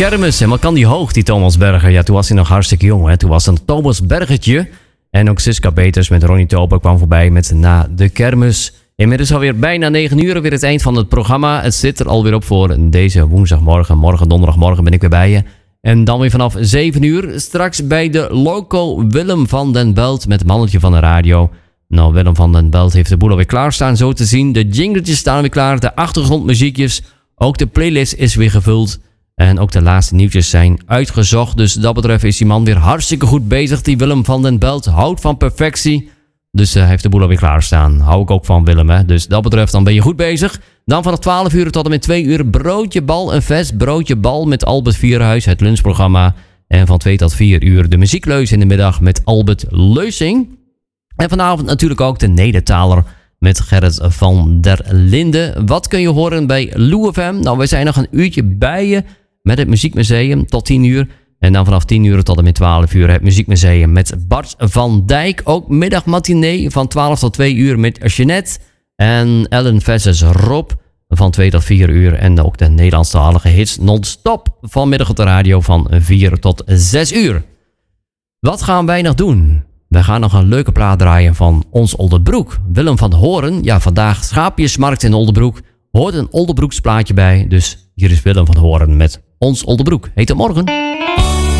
kermis. En wat kan die hoog, die Thomas Berger? Ja, toen was hij nog hartstikke jong. Hè? Toen was een Thomas Bergertje. En ook Siska Peters met Ronnie Tober kwam voorbij met Na de Kermis. Inmiddels alweer bijna 9 uur, weer het eind van het programma. Het zit er alweer op voor deze woensdagmorgen. Morgen, donderdagmorgen ben ik weer bij je. En dan weer vanaf 7 uur. Straks bij de loco Willem van den Belt met het mannetje van de radio. Nou, Willem van den Belt heeft de boel alweer klaarstaan, zo te zien. De jingletjes staan weer klaar, de achtergrondmuziekjes. Ook de playlist is weer gevuld. En ook de laatste nieuwtjes zijn uitgezocht. Dus dat betreft is die man weer hartstikke goed bezig. Die Willem van den Belt houdt van perfectie. Dus hij heeft de boel alweer klaarstaan. Hou ik ook van Willem, hè. Dus dat betreft dan ben je goed bezig. Dan vanaf 12 uur tot en met 2 uur broodje bal en vest. Broodje bal met Albert Vierhuis, het lunchprogramma. En van 2 tot 4 uur de muziekleus in de middag met Albert Leusing. En vanavond natuurlijk ook de Nedertaler met Gerrit van der Linden. Wat kun je horen bij Lou FM? Nou, wij zijn nog een uurtje bij je met het Muziekmuseum tot 10 uur. En dan vanaf 10 uur tot en met 12 uur het Muziekmuseum met Bart van Dijk. Ook middagmatinee van 12 tot 2 uur met Jeanette. En Ellen versus Rob van 2 tot 4 uur. En ook de Nederlandstalige hits non-stop vanmiddag op de radio van 4 tot 6 uur. Wat gaan wij nog doen? We gaan nog een leuke plaat draaien van Ons Oldebroek. Willem van Horen. Ja, vandaag schaapjesmarkt in Oldebroek. Hoort een Oldebroeks plaatje bij. Dus hier is Willem van Horen met Ons Oldebroek. Heet het morgen.